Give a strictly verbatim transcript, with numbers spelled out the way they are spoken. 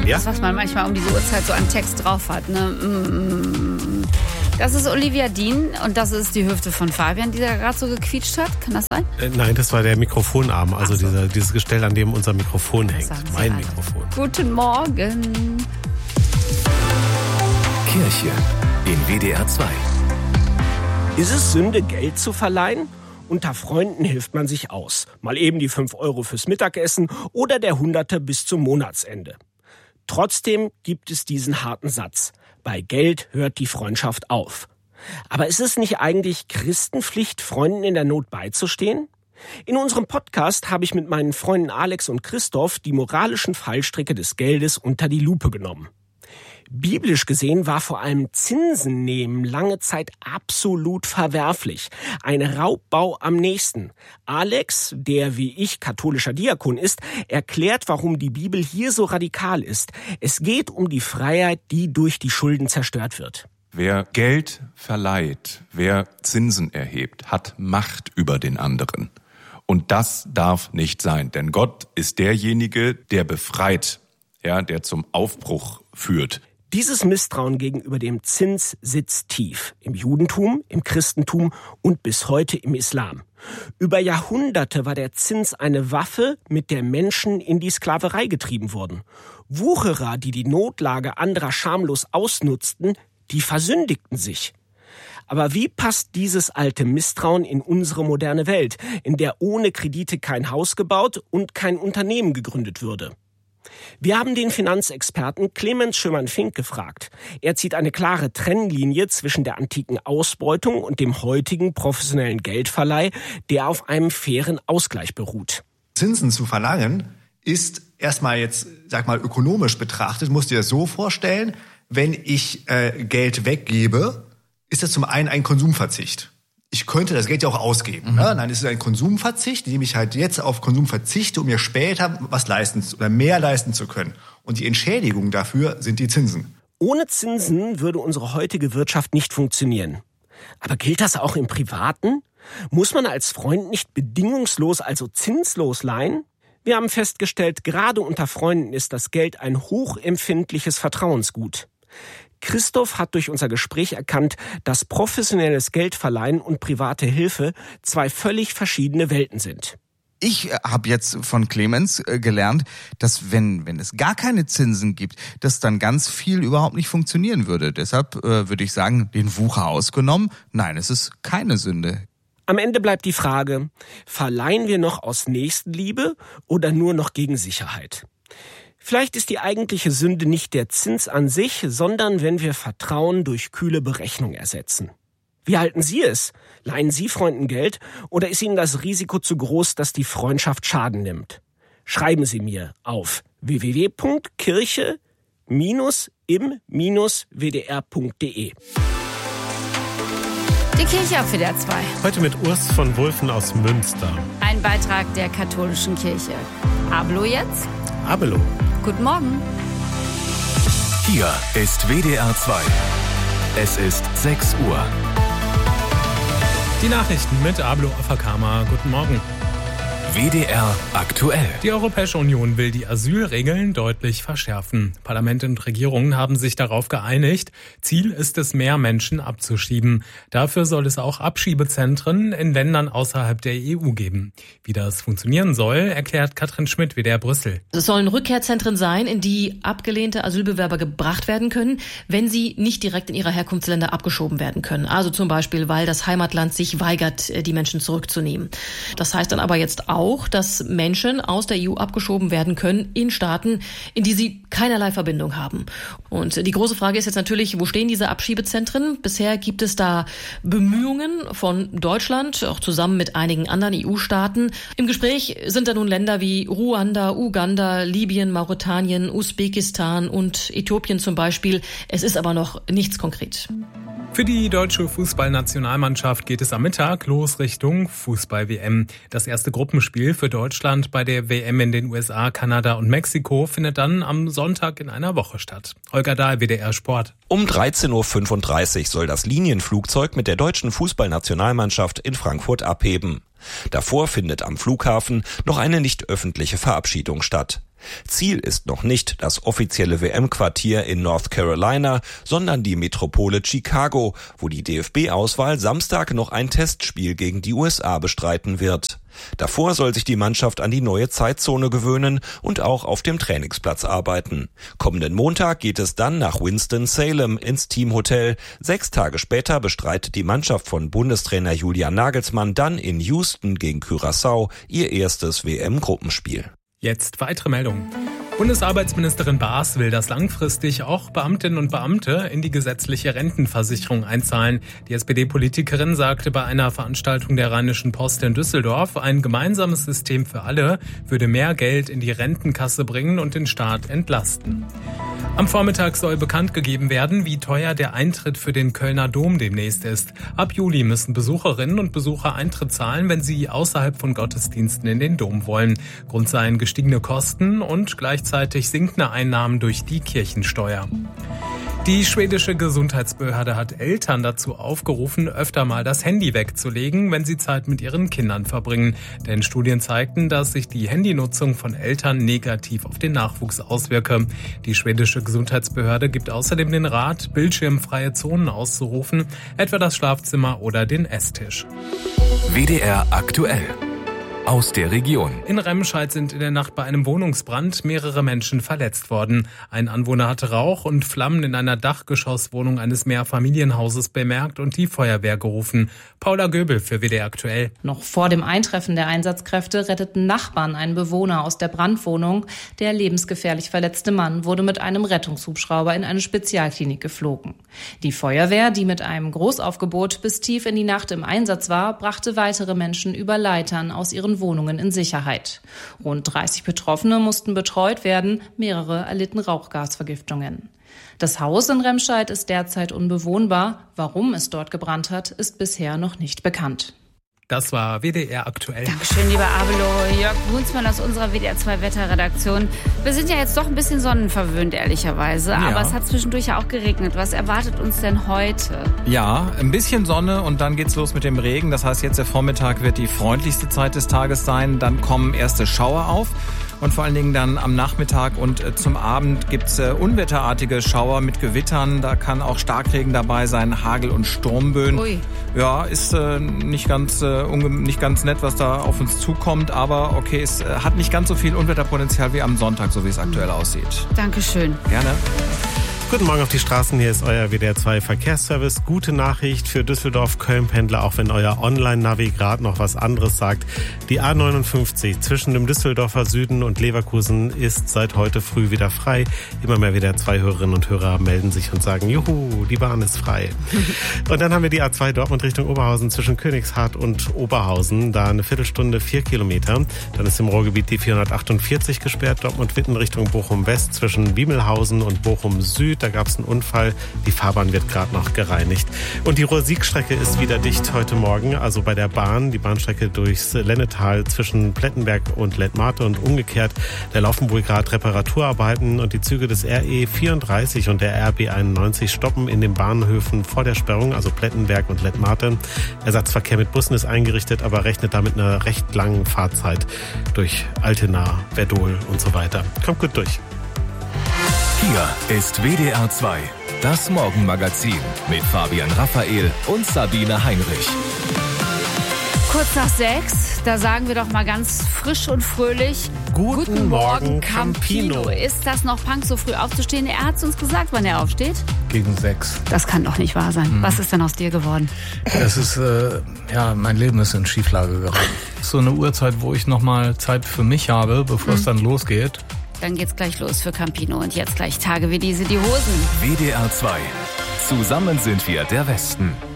Ja? Das, was man manchmal um diese Uhrzeit so an Text drauf hat. Ne? Das ist Olivia Dean und das ist die Hüfte von Fabian, die da gerade so gequietscht hat. Kann das sein? Äh, nein, das war der Mikrofonarm, also so. dieser, dieses Gestell, an dem unser Mikrofon das hängt. Mein alle. Mikrofon. Guten Morgen. Kirche in W D R zwei. Ist es Sünde, Geld zu verleihen? Unter Freunden hilft man sich aus. Mal eben die fünf Euro fürs Mittagessen oder der Hunderte bis zum Monatsende. Trotzdem gibt es diesen harten Satz: Bei Geld hört die Freundschaft auf. Aber ist es nicht eigentlich Christenpflicht, Freunden in der Not beizustehen? In unserem Podcast habe ich mit meinen Freunden Alex und Christoph die moralischen Fallstricke des Geldes unter die Lupe genommen. Biblisch gesehen war vor allem Zinsen nehmen lange Zeit absolut verwerflich. Ein Raubbau am nächsten. Alex, der wie ich katholischer Diakon ist, erklärt, warum die Bibel hier so radikal ist. Es geht um die Freiheit, die durch die Schulden zerstört wird. Wer Geld verleiht, wer Zinsen erhebt, hat Macht über den anderen. Und das darf nicht sein, denn Gott ist derjenige, der befreit, ja, der zum Aufbruch führt. Dieses Misstrauen gegenüber dem Zins sitzt tief. Im Judentum, im Christentum und bis heute im Islam. Über Jahrhunderte war der Zins eine Waffe, mit der Menschen in die Sklaverei getrieben wurden. Wucherer, die die Notlage anderer schamlos ausnutzten, die versündigten sich. Aber wie passt dieses alte Misstrauen in unsere moderne Welt, in der ohne Kredite kein Haus gebaut und kein Unternehmen gegründet würde? Wir haben den Finanzexperten Clemens Schömann-Fink gefragt. Er zieht eine klare Trennlinie zwischen der antiken Ausbeutung und dem heutigen professionellen Geldverleih, der auf einem fairen Ausgleich beruht. Zinsen zu verlangen ist erstmal jetzt, sag mal, ökonomisch betrachtet, musst du dir das so vorstellen, wenn ich äh, Geld weggebe, ist das zum einen ein Konsumverzicht. Ich könnte das Geld ja auch ausgeben. Mhm. Ne? Dann ist es ein Konsumverzicht, indem ich halt jetzt auf Konsum verzichte, um mir später was leisten oder mehr leisten zu können. Und die Entschädigung dafür sind die Zinsen. Ohne Zinsen würde unsere heutige Wirtschaft nicht funktionieren. Aber gilt das auch im Privaten? Muss man als Freund nicht bedingungslos, also zinslos leihen? Wir haben festgestellt, gerade unter Freunden ist das Geld ein hochempfindliches Vertrauensgut. Christoph hat durch unser Gespräch erkannt, dass professionelles Geldverleihen und private Hilfe zwei völlig verschiedene Welten sind. Ich habe jetzt von Clemens gelernt, dass wenn wenn es gar keine Zinsen gibt, dass dann ganz viel überhaupt nicht funktionieren würde. Deshalb äh, würde ich sagen, den Wucher ausgenommen, nein, es ist keine Sünde. Am Ende bleibt die Frage, verleihen wir noch aus Nächstenliebe oder nur noch gegen Sicherheit? Vielleicht ist die eigentliche Sünde nicht der Zins an sich, sondern wenn wir Vertrauen durch kühle Berechnung ersetzen. Wie halten Sie es? Leihen Sie Freunden Geld oder ist Ihnen das Risiko zu groß, dass die Freundschaft Schaden nimmt? Schreiben Sie mir auf w w w punkt kirche Bindestrich im Bindestrich w d r punkt d e. Die Kirche auf W D R zwei. Heute mit Urs von Wulfen aus Münster. Ein Beitrag der katholischen Kirche. Abelo jetzt? Abelo. Guten Morgen. Hier ist W D R zwei. Es ist sechs Uhr. Die Nachrichten mit Abelo Afakama. Guten Morgen. W D R aktuell. Die Europäische Union will die Asylregeln deutlich verschärfen. Parlament und Regierungen haben sich darauf geeinigt. Ziel ist es, mehr Menschen abzuschieben. Dafür soll es auch Abschiebezentren in Ländern außerhalb der E U geben. Wie das funktionieren soll, erklärt Katrin Schmidt, W D R Brüssel. Es sollen Rückkehrzentren sein, in die abgelehnte Asylbewerber gebracht werden können, wenn sie nicht direkt in ihre Herkunftsländer abgeschoben werden können. Also zum Beispiel, weil das Heimatland sich weigert, die Menschen zurückzunehmen. Das heißt dann aber jetzt auch, Auch, dass Menschen aus der E U abgeschoben werden können in Staaten, in die sie keinerlei Verbindung haben. Und die große Frage ist jetzt natürlich, wo stehen diese Abschiebezentren? Bisher gibt es da Bemühungen von Deutschland, auch zusammen mit einigen anderen E U-Staaten. Im Gespräch sind da nun Länder wie Ruanda, Uganda, Libyen, Mauretanien, Usbekistan und Äthiopien zum Beispiel. Es ist aber noch nichts konkret. Für die deutsche Fußballnationalmannschaft geht es am Mittag los Richtung Fußball-W M. Das erste Gruppenspiel für Deutschland bei der W M in den U S A, Kanada und Mexiko findet dann am Sonntag in einer Woche statt. Holger Dahl, W D R Sport. Um dreizehn Uhr fünfunddreißig soll das Linienflugzeug mit der deutschen Fußballnationalmannschaft in Frankfurt abheben. Davor findet am Flughafen noch eine nicht öffentliche Verabschiedung statt. Ziel ist noch nicht das offizielle W M-Quartier in North Carolina, sondern die Metropole Chicago, wo die D F B-Auswahl Samstag noch ein Testspiel gegen die U S A bestreiten wird. Davor soll sich die Mannschaft an die neue Zeitzone gewöhnen und auch auf dem Trainingsplatz arbeiten. Kommenden Montag geht es dann nach Winston-Salem ins Teamhotel. Sechs Tage später bestreitet die Mannschaft von Bundestrainer Julian Nagelsmann dann in Houston gegen Curaçao ihr erstes W M-Gruppenspiel. Jetzt weitere Meldungen. Bundesarbeitsministerin Baas will, dass langfristig auch Beamtinnen und Beamte in die gesetzliche Rentenversicherung einzahlen. Die S P D-Politikerin sagte bei einer Veranstaltung der Rheinischen Post in Düsseldorf, ein gemeinsames System für alle würde mehr Geld in die Rentenkasse bringen und den Staat entlasten. Am Vormittag soll bekannt gegeben werden, wie teuer der Eintritt für den Kölner Dom demnächst ist. Ab Juli müssen Besucherinnen und Besucher Eintritt zahlen, wenn sie außerhalb von Gottesdiensten in den Dom wollen. Grund seien gestiegene Kosten und gleichzeitig sinkende Einnahmen durch die Kirchensteuer. Die schwedische Gesundheitsbehörde hat Eltern dazu aufgerufen, öfter mal das Handy wegzulegen, wenn sie Zeit mit ihren Kindern verbringen. Denn Studien zeigten, dass sich die Handynutzung von Eltern negativ auf den Nachwuchs auswirke. Die schwedische Gesundheitsbehörde gibt außerdem den Rat, bildschirmfreie Zonen auszurufen, etwa das Schlafzimmer oder den Esstisch. W D R aktuell. Aus der Region. In Remscheid sind in der Nacht bei einem Wohnungsbrand mehrere Menschen verletzt worden. Ein Anwohner hatte Rauch und Flammen in einer Dachgeschosswohnung eines Mehrfamilienhauses bemerkt und die Feuerwehr gerufen. Paula Göbel für W D R aktuell. Noch vor dem Eintreffen der Einsatzkräfte retteten Nachbarn einen Bewohner aus der Brandwohnung. Der lebensgefährlich verletzte Mann wurde mit einem Rettungshubschrauber in eine Spezialklinik geflogen. Die Feuerwehr, die mit einem Großaufgebot bis tief in die Nacht im Einsatz war, brachte weitere Menschen über Leitern aus ihren Wohnungen in Sicherheit. Rund dreißig Betroffene mussten betreut werden, mehrere erlitten Rauchgasvergiftungen. Das Haus in Remscheid ist derzeit unbewohnbar. Warum es dort gebrannt hat, ist bisher noch nicht bekannt. Das war W D R aktuell. Dankeschön, lieber Abelo. Jörg Brunsmann aus unserer W D R zwei Wetterredaktion. Wir sind ja jetzt doch ein bisschen sonnenverwöhnt, ehrlicherweise. Ja. Aber es hat zwischendurch ja auch geregnet. Was erwartet uns denn heute? Ja, ein bisschen Sonne und dann geht's los mit dem Regen. Das heißt, jetzt der Vormittag wird die freundlichste Zeit des Tages sein. Dann kommen erste Schauer auf. Und vor allen Dingen dann am Nachmittag und äh, zum Abend gibt's äh, unwetterartige Schauer mit Gewittern. Da kann auch Starkregen dabei sein, Hagel und Sturmböen. Ui. Ja, ist äh, nicht ganz äh, unge- nicht ganz nett, was da auf uns zukommt. Aber okay, es äh, hat nicht ganz so viel Unwetterpotenzial wie am Sonntag, so wie es aktuell aussieht. Dankeschön. Gerne. Guten Morgen auf die Straßen, hier ist euer W D R zwei Verkehrsservice. Gute Nachricht für Düsseldorf-Köln-Pendler, auch wenn euer Online-Navi gerade noch was anderes sagt. Die A neunundfünfzig zwischen dem Düsseldorfer Süden und Leverkusen ist seit heute früh wieder frei. Immer mehr W D R zwei Hörerinnen und Hörer melden sich und sagen, juhu, die Bahn ist frei. Und dann haben wir die A zwei Dortmund Richtung Oberhausen zwischen Königshardt und Oberhausen. Da eine Viertelstunde, vier Kilometer. Dann ist im Ruhrgebiet die vierhundertachtundvierzig gesperrt. Dortmund-Witten Richtung Bochum-West zwischen Biemelhausen und Bochum-Süd. Da gab es einen Unfall. Die Fahrbahn wird gerade noch gereinigt. Und die Ruhr-Sieg-Strecke ist wieder dicht heute Morgen. Also bei der Bahn, die Bahnstrecke durchs Lennetal zwischen Plettenberg und Lettmate und umgekehrt. Da laufen wohl gerade Reparaturarbeiten und die Züge des R E vierunddreißig und der R B einundneunzig stoppen in den Bahnhöfen vor der Sperrung, also Plettenberg und Lettmate. Ersatzverkehr mit Bussen ist eingerichtet, aber rechnet damit einer recht langen Fahrzeit durch Altena, Verdol und so weiter. Kommt gut durch. Hier ist W D R zwei, das Morgenmagazin mit Fabian Raphael und Sabine Heinrich. Kurz nach sechs, da sagen wir doch mal ganz frisch und fröhlich, Guten, Guten Morgen, Morgen Campino. Campino. Ist das noch Punk, so früh aufzustehen? Er hat uns gesagt, wann er aufsteht. Gegen sechs. Das kann doch nicht wahr sein. Mhm. Was ist denn aus dir geworden? Das ist, äh, ja, mein Leben ist in Schieflage geraten. So eine Uhrzeit, wo ich nochmal Zeit für mich habe, bevor mhm. es dann losgeht. Dann geht's gleich los für Campino. Und jetzt gleich Tage wie diese, die Hosen. W D R zwei. Zusammen sind wir der Westen.